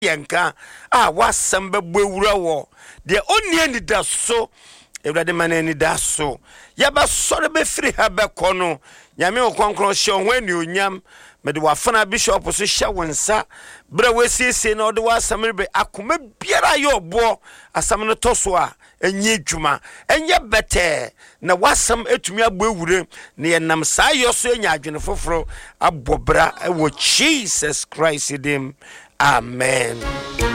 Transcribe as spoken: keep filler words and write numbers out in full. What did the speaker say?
yenka a wasam bebewura wo de oni ani da so ewrade manani da so yaba sore be firi ha be kono nyame okonkron hye ho ani onyam mede wafana bishop so hye wonsa bra wesiesie na ode wasam be akoma biara ye obo asam no toso a enye dwuma enye bete na wasam etumi agbo ewure na yenam saa yoso enya adwene foforo abobra ewo Jesus Christ dim. Amen.